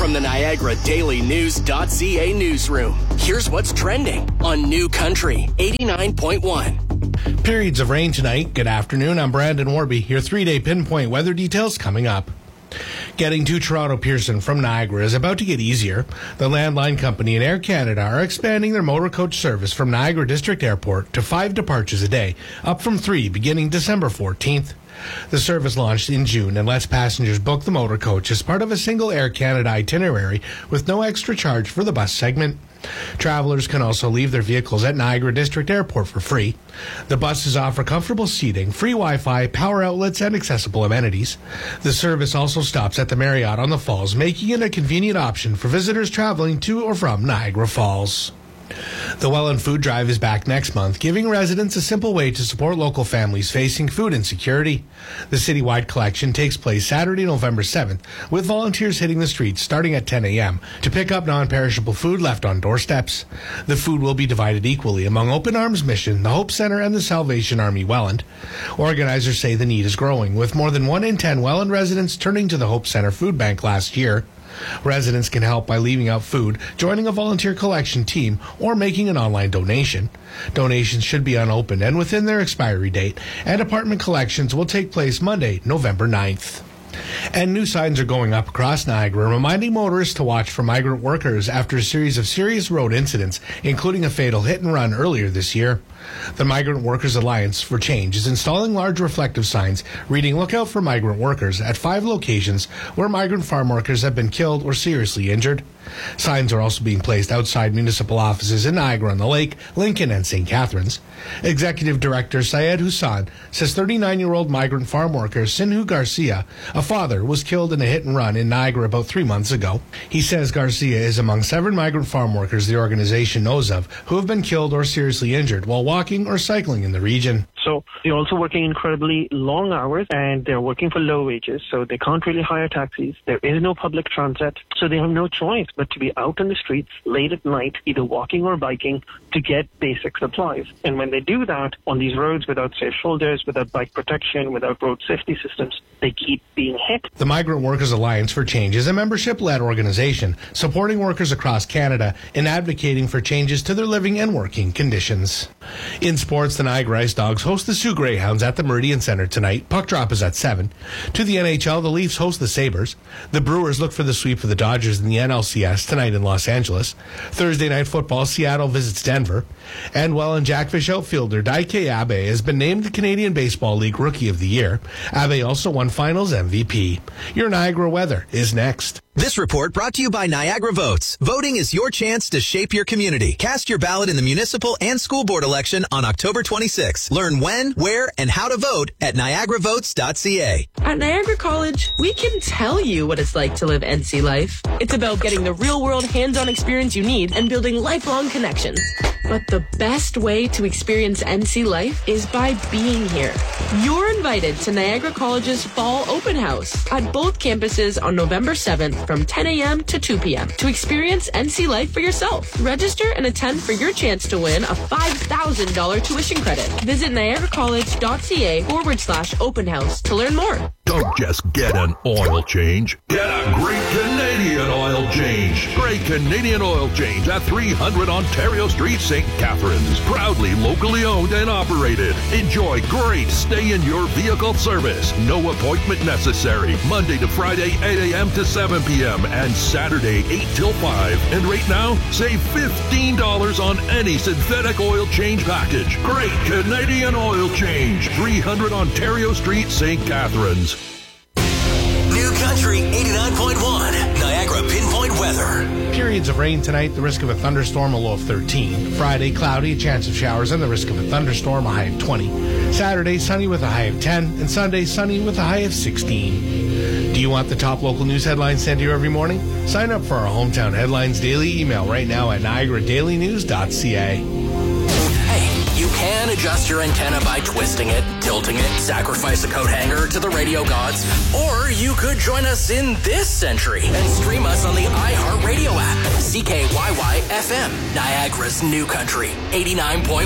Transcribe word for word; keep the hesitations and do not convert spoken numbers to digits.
From the Niagara Daily News.ca newsroom, here's what's trending on New Country eighty-nine point one. Periods of rain tonight. Good afternoon. I'm Brandon Warby. Your three-day pinpoint weather details coming up. Getting to Toronto Pearson from Niagara is about to get easier. The Landline Company and Air Canada are expanding their motor coach service from Niagara District Airport to five departures a day, up from three beginning December fourteenth. The service launched in June and lets passengers book the motor coach as part of a single Air Canada itinerary with no extra charge for the bus segment. Travelers can also leave their vehicles at Niagara District Airport for free. The buses offer comfortable seating, free Wi-Fi, power outlets, and accessible amenities. The service also stops at the Marriott on the Falls, making it a convenient option for visitors traveling to or from Niagara Falls. The Welland Food Drive is back next month, giving residents a simple way to support local families facing food insecurity. The citywide collection takes place Saturday, November seventh, with volunteers hitting the streets starting at ten a.m. to pick up non-perishable food left on doorsteps. The food will be divided equally among Open Arms Mission, the Hope Center, and the Salvation Army Welland. Organizers say the need is growing, with more than one in ten Welland residents turning to the Hope Center Food Bank last year. Residents can help by leaving out food, joining a volunteer collection team, or making an online donation. Donations should be unopened and within their expiry date, and apartment collections will take place Monday, November ninth. And new signs are going up across Niagara, reminding motorists to watch for migrant workers after a series of serious road incidents, including a fatal hit-and-run earlier this year. The Migrant Workers Alliance for Change is installing large reflective signs reading "Look out for migrant workers" at five locations where migrant farm workers have been killed or seriously injured. Signs are also being placed outside municipal offices in Niagara-on-the-Lake, Lincoln, and Saint Catharines. Executive Director Syed Hussain says thirty-nine-year-old migrant farm worker Sinhu Garcia, a father, was killed in a hit-and-run in Niagara about three months ago. He says Garcia is among seven migrant farm workers the organization knows of who have been killed or seriously injured while walking or cycling in the region. So they're also working incredibly long hours, and they're working for low wages, so they can't really hire taxis. There is no public transit, so they have no choice but to be out on the streets late at night, either walking or biking, to get basic supplies. And when they do that on these roads without safe shoulders, without bike protection, without road safety systems, they keep being hit. The Migrant Workers Alliance for Change is a membership-led organization supporting workers across Canada and advocating for changes to their living and working conditions. In sports, the Niagara Ice Dogs host the Sioux Greyhounds at the Meridian Centre tonight. Puck drop is at seven. To the N H L, the Leafs host the Sabres. The Brewers look for the sweep of the Dodgers in the N L C S tonight in Los Angeles. Thursday night football, Seattle visits Denver. And Welland Jackfish outfielder Daike Abe has been named the Canadian Baseball League Rookie of the Year. Abe also won Finals M V P. Your Niagara weather is next. This report brought to you by Niagara Votes. Voting is your chance to shape your community. Cast your ballot in the municipal and school board election on October twenty-sixth. Learn when, where, and how to vote at niagara votes dot c a. At Niagara College, we can tell you what it's like to live N C life. It's about getting the real-world hands-on experience you need and building lifelong connections. But the best way to experience N C life is by being here. You're invited to Niagara College's Fall Open House at both campuses on November seventh from ten a.m. to two p.m. to experience N C life for yourself. Register and attend for your chance to win a five thousand dollars tuition credit. Visit niagara college dot c a forward slash open house to learn more. Don't just get an oil change. Get a great Canadian oil change. Great Canadian oil change at three hundred Ontario Street, Saint Catharines. Proudly locally owned and operated. Enjoy great stay-in-your-vehicle service. No appointment necessary. Monday to Friday, eight a.m. to seven p.m. and Saturday, eight till five. And right now, save fifteen dollars on any synthetic oil change package. Great Canadian oil change. three hundred Ontario Street, Saint Catharines. New Country eighty-nine point one, Niagara Pinpoint Weather. Periods of rain tonight, the risk of a thunderstorm, a low of thirteen. Friday, cloudy, a chance of showers, and the risk of a thunderstorm, a high of twenty. Saturday, sunny with a high of ten. And Sunday, sunny with a high of sixteen. Do you want the top local news headlines sent to you every morning? Sign up for our Hometown Headlines Daily email right now at niagara daily news dot c a. You can adjust your antenna by twisting it, tilting it, sacrifice a coat hanger to the radio gods, or you could join us in this century and stream us on the iHeartRadio app. C K Y Y F M, Niagara's New Country, eighty-nine point one.